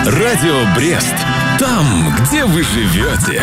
Радио Брест. Там, где вы живете.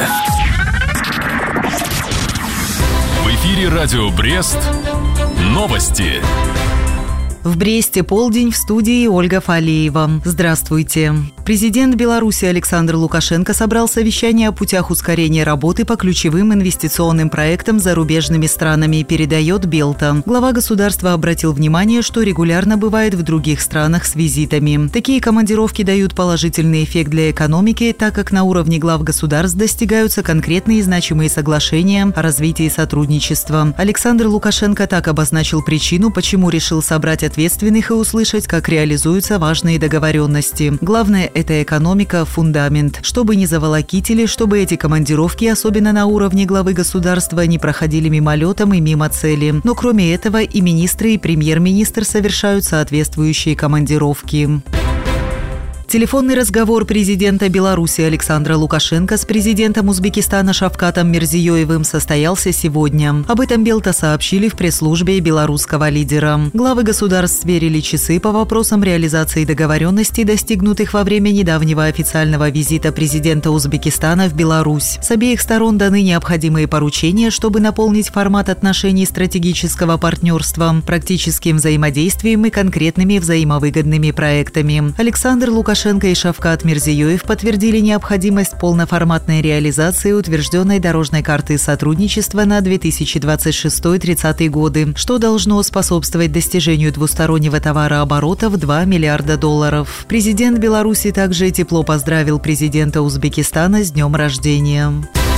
В эфире Радио Брест. Новости. В Бресте полдень, в студии Ольга Фалеева. Здравствуйте. Президент Беларуси Александр Лукашенко собрал совещание о путях ускорения работы по ключевым инвестиционным проектам с зарубежными странами, передает Белта. Глава государства обратил внимание, что регулярно бывает в других странах с визитами. Такие командировки дают положительный эффект для экономики, так как на уровне глав государств достигаются конкретные и значимые соглашения о развитии сотрудничества. Александр Лукашенко так обозначил причину, почему решил собрать ответственных и услышать, как реализуются важные договоренности. Главное – это экономика, фундамент. Чтобы не заволокитили, чтобы эти командировки, особенно на уровне главы государства, не проходили мимолетом и мимо цели. Но кроме этого и министры, и премьер-министр совершают соответствующие командировки. Телефонный разговор президента Беларуси Александра Лукашенко с президентом Узбекистана Шавкатом Мирзиёевым состоялся сегодня. Об этом Белта сообщили в пресс-службе белорусского лидера. Главы государств сверили часы по вопросам реализации договоренностей, достигнутых во время недавнего официального визита президента Узбекистана в Беларусь. С обеих сторон даны необходимые поручения, чтобы наполнить формат отношений стратегического партнерства практическим взаимодействием и конкретными взаимовыгодными проектами. Александр Лукашенко и Шавкат Мирзиёев подтвердили необходимость полноформатной реализации утвержденной дорожной карты сотрудничества на 2026-30 годы, что должно способствовать достижению двустороннего товарооборота в $2 миллиарда. Президент Беларуси также тепло поздравил президента Узбекистана с днем рождения.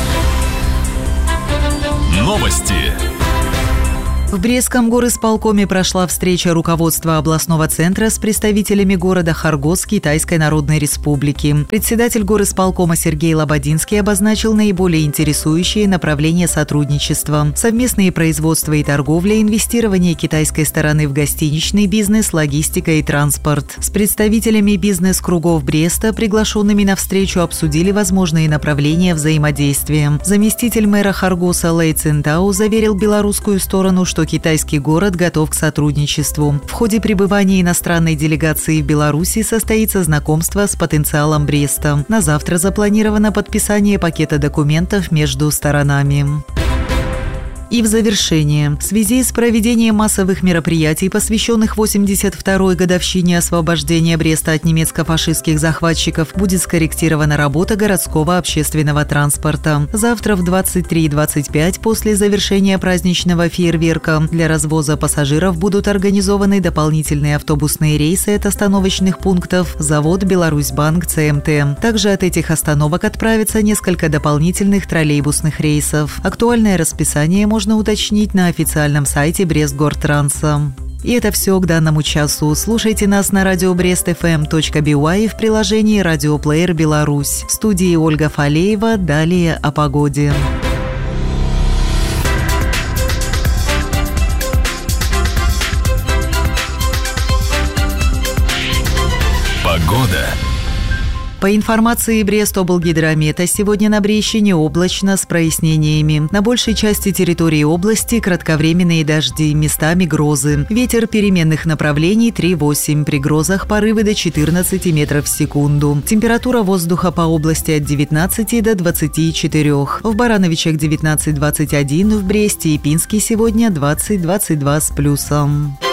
Новости. В Брестском горисполкоме прошла встреча руководства областного центра с представителями города Хоргос Китайской Народной Республики. Председатель горисполкома Сергей Лободинский обозначил наиболее интересующие направления сотрудничества: совместные производства и торговля, инвестирование китайской стороны в гостиничный бизнес, логистика и транспорт. С представителями бизнес-кругов Бреста, приглашенными на встречу, обсудили возможные направления взаимодействия. Заместитель мэра Хоргоса Лэй Цинтау заверил белорусскую сторону, что китайский город готов к сотрудничеству. В ходе пребывания иностранной делегации в Беларуси состоится знакомство с потенциалом Бреста. На завтра запланировано подписание пакета документов между сторонами. И в завершение. В связи с проведением массовых мероприятий, посвященных 82-й годовщине освобождения Бреста от немецко-фашистских захватчиков, будет скорректирована работа городского общественного транспорта. Завтра в 23:25 после завершения праздничного фейерверка для развоза пассажиров будут организованы дополнительные автобусные рейсы от остановочных пунктов завод «Беларусьбанк ЦМТ». Также от этих остановок отправится несколько дополнительных троллейбусных рейсов. Актуальное расписание можно уточнить на официальном сайте Брестгортранса. И это все к данному часу. Слушайте нас на radiobrestfm.by и в приложении «Радиоплеер Беларусь». В студии Ольга Фалеева. Далее о погоде. Погода. По информации Брестоблгидромета, сегодня на Брещине облачно с прояснениями. На большей части территории области кратковременные дожди, местами грозы. Ветер переменных направлений 3,8, при грозах порывы до 14 метров в секунду. Температура воздуха по области от 19 до 24. В Барановичах 19-21, в Бресте и Пинске сегодня 20-22 с плюсом.